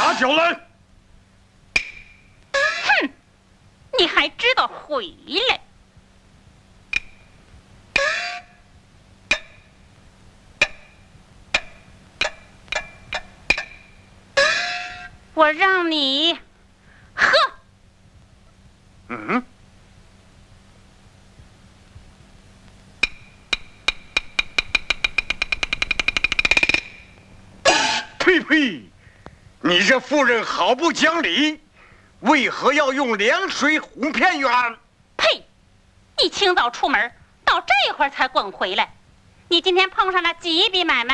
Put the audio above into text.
拿酒来。 哼，你还知道回来？我让你喝。 嗯。呸呸！你这妇人好不讲理，为何要用凉水哄骗冤？ 呸！你清早出门，到这会儿才滚回来，你今天碰上了几笔买卖？